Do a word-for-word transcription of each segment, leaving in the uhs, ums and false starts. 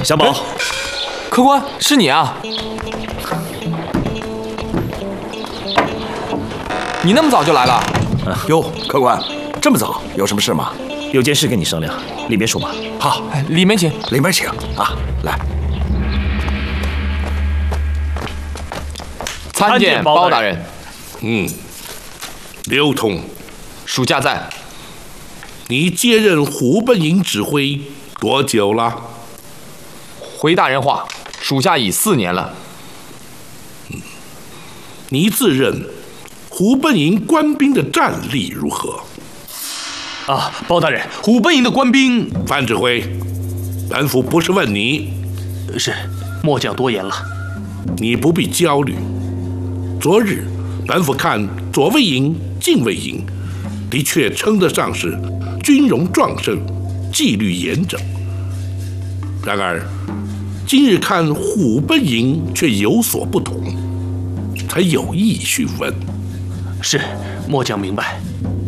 小宝， 客官，是你啊！你那么早就来了？ 哟，客官，这么早，有什么事吗？ 有件事跟你商量，里面说吧。 好， 里面请， 里面请啊，来。 参见包大人。 嗯，刘通， 属下在。 你接任虎贲营指挥多久了？ 回大人话，属下已四年了。 嗯，你自认虎贲营官兵的战力如何？ 啊，包大人，虎贲营的官兵…… 范指挥，本府不是问你， 是末将多言了。 你不必焦虑。昨日本府看左卫营、近卫营，的确称得上是军容壮盛，纪律严整。然而今日看虎贲营却有所不同，才有意询问。 是，末将明白。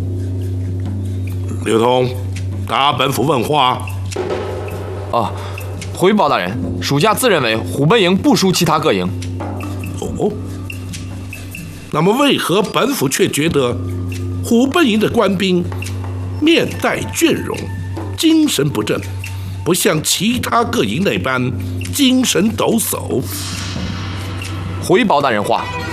刘通，答本府问话。 啊，回包大人，属下自认为虎贲营不输其他各营。 哦，那么为何本府却觉得虎贲营的官兵面带倦容，精神不振，不像其他各营那般精神抖擞？ 回包大人话，